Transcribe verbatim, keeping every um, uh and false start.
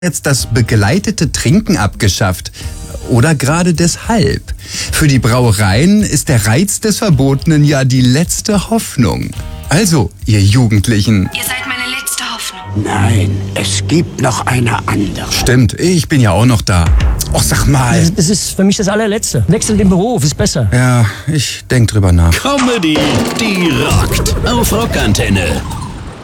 jetzt das begleitete Trinken abgeschafft. Oder gerade deshalb. Für die Brauereien ist der Reiz des Verbotenen ja die letzte Hoffnung. Also, ihr Jugendlichen. Ihr seid meine letzte Hoffnung. Nein, es gibt noch eine andere. Stimmt, ich bin ja auch noch da. Och, sag mal. Das ist für mich das allerletzte. Wechsel den Beruf, ist besser. Ja, ich denk drüber nach. Comedy, die rockt. Auf Rockantenne.